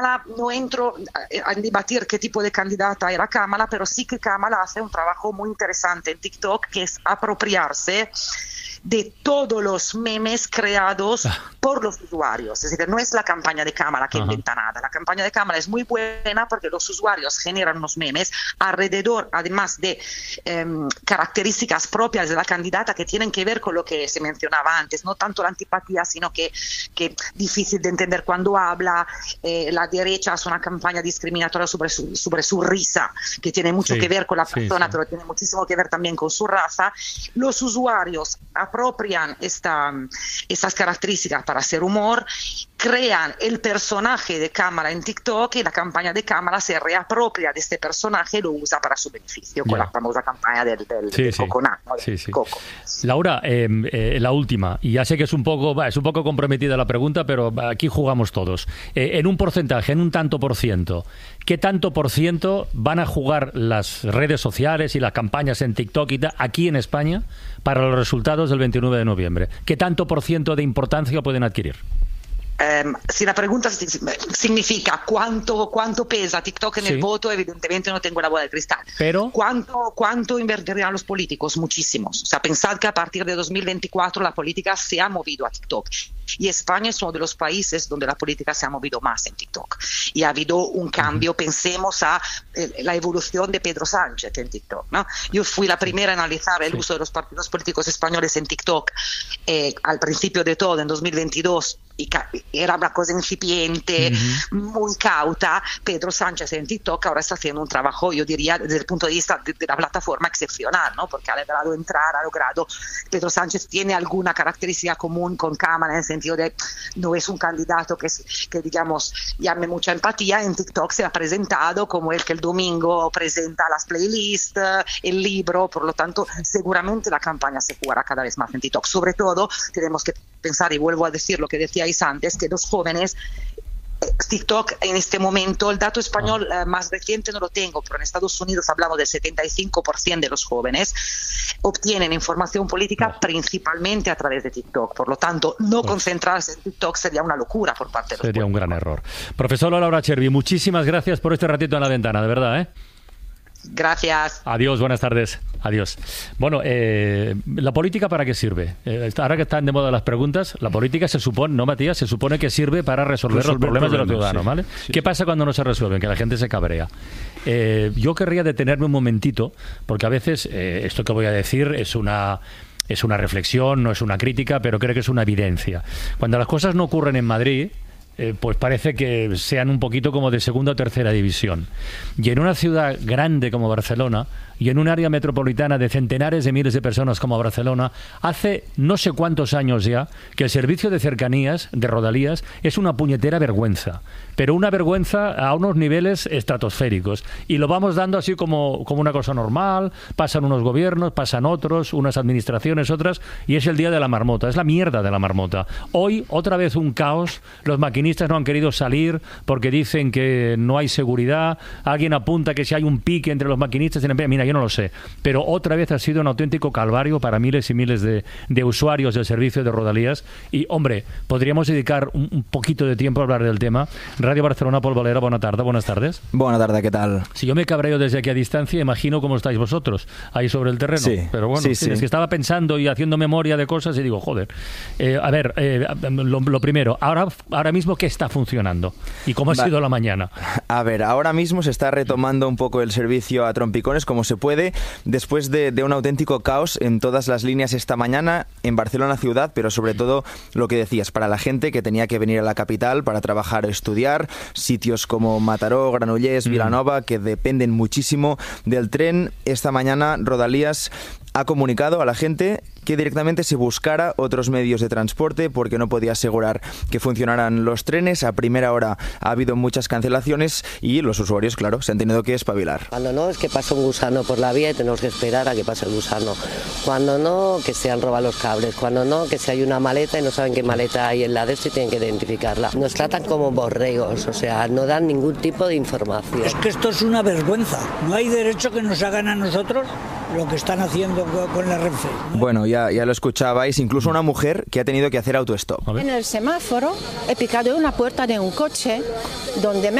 no entro a debatir qué tipo de candidata era Kamala, pero sí que Kamala hace un trabajo muy interesante en TikTok, que es apropiarse de todos los memes creados por los usuarios. Es decir, no es la campaña de Kamala que inventa nada. La campaña de Kamala es muy buena porque los usuarios generan unos memes alrededor, además de características propias de la candidata que tienen que ver con lo que se mencionaba antes, no tanto la antipatía, sino que difícil de entender cuando habla. La derecha hace una campaña discriminatoria sobre su risa, que tiene mucho que ver con la persona, pero tiene muchísimo que ver también con su raza. Los usuarios apropian estas características para hacer humor, crean el personaje de Kamala en TikTok y la campaña de Kamala se reapropia de este personaje y lo usa para su beneficio, con la famosa campaña del coconut, ¿no? Coco. Laura, la última, y ya sé que es un poco comprometida la pregunta, pero aquí jugamos todos. En un porcentaje, en un tanto por ciento, ¿qué tanto por ciento van a jugar las redes sociales y las campañas en TikTok y aquí en España para los resultados del 29 de noviembre? ¿Qué tanto por ciento de importancia pueden adquirir? Si la pregunta significa cuánto pesa TikTok en el voto, evidentemente no tengo la bola de cristal. Pero ¿Cuánto invertirán los políticos? Muchísimos. O sea, pensad que a partir de 2024 la política se ha movido a TikTok. Y España es uno de los países donde la política se ha movido más en TikTok. Y ha habido un cambio. Pensemos a la evolución de Pedro Sánchez en TikTok, ¿no? Yo fui la primera a analizar el uso de los partidos políticos españoles en TikTok al principio de todo, en 2022. Y era una cosa incipiente, muy cauta. Pedro Sánchez en TikTok ahora está haciendo un trabajo, yo diría, desde el punto de vista de la plataforma excepcional, ¿no? Porque ha logrado, Pedro Sánchez tiene alguna característica común con Kamala, en el sentido de no es un candidato que digamos, llame mucha empatía. En TikTok se ha presentado como el que el domingo presenta las playlists, el libro, por lo tanto, seguramente la campaña se jugará cada vez más en TikTok. Sobre todo, tenemos que pensar, y vuelvo a decir lo que decíais antes, que los jóvenes, TikTok en este momento, el dato español más reciente no lo tengo, pero en Estados Unidos hablamos del 75% de los jóvenes obtienen información política principalmente a través de TikTok. Por lo tanto, no concentrarse en TikTok sería una locura por parte de los Sería un gran error. Profesora Laura Chervi, muchísimas gracias por este ratito en la ventana, de verdad, ¿eh? Gracias. Adiós, buenas tardes. Adiós. Bueno, ¿la política para qué sirve? Ahora que están de moda las preguntas, la política se supone, ¿no, Matías? Se supone que sirve para resolver los problemas de los ciudadanos, ¿vale? Sí. ¿Qué pasa cuando no se resuelven? Que la gente se cabrea. Yo querría detenerme un momentito, porque a veces esto que voy a decir es una reflexión, no es una crítica, pero creo que es una evidencia. Cuando las cosas no ocurren en Madrid, pues parece que sean un poquito como de segunda o tercera división. Y en una ciudad grande como Barcelona, y en un área metropolitana de centenares de miles de personas como Barcelona, hace no sé cuántos años ya que el servicio de cercanías, de Rodalías, es una puñetera vergüenza. Pero una vergüenza a unos niveles estratosféricos. Y lo vamos dando así como una cosa normal, pasan unos gobiernos, pasan otros, unas administraciones, otras, y es el día de la marmota, es la mierda de la marmota. Hoy, otra vez un caos, los maquinistas no han querido salir porque dicen que no hay seguridad, alguien apunta que si hay un pique entre los maquinistas, mira, yo no lo sé, pero otra vez ha sido un auténtico calvario para miles y miles de usuarios del servicio de Rodalías. Y, hombre, podríamos dedicar un poquito de tiempo a hablar del tema. Radio Barcelona, Pol Valera, buenas tardes. Buenas tardes, ¿qué tal? Si yo me cabreo desde aquí a distancia, imagino cómo estáis vosotros, ahí sobre el terreno. Sí, pero bueno, sí. es que estaba pensando y haciendo memoria de cosas y digo, joder. A ver, lo primero, ahora mismo, ¿qué está funcionando? ¿Y cómo ha sido la mañana? A ver, ahora mismo se está retomando un poco el servicio a trompicones, como se puede, después de un auténtico caos en todas las líneas esta mañana en Barcelona ciudad, pero sobre todo lo que decías, para la gente que tenía que venir a la capital para trabajar o estudiar, sitios como Mataró, Granollers, Vilanova, que dependen muchísimo del tren. Esta mañana Rodalías ha comunicado a la gente que directamente se buscara otros medios de transporte porque no podía asegurar que funcionaran los trenes. A primera hora ha habido muchas cancelaciones y los usuarios, claro, se han tenido que espabilar. Cuando no, es que pasa un gusano por la vía y tenemos que esperar a que pase el gusano. Cuando no, que se han robado los cables. Cuando no, que si hay una maleta y no saben qué maleta hay en la de esto y tienen que identificarla. Nos tratan como borregos, o sea, no dan ningún tipo de información. Es que esto es una vergüenza. No hay derecho que nos hagan a nosotros lo que están haciendo con la Renfe. Bueno, ya lo escuchabais, incluso una mujer que ha tenido que hacer autostop. En el semáforo he picado una puerta de un coche donde me